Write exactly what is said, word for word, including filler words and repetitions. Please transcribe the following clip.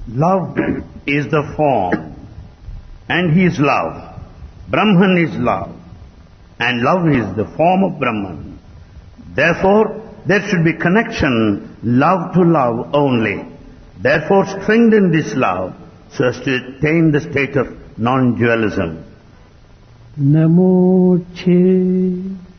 Love is the form, and he is love. Brahman is love, and love is the form of Brahman. Therefore, there should be connection, love to love only. Therefore, strengthen this love so as to attain the state of non-dualism. Namo Che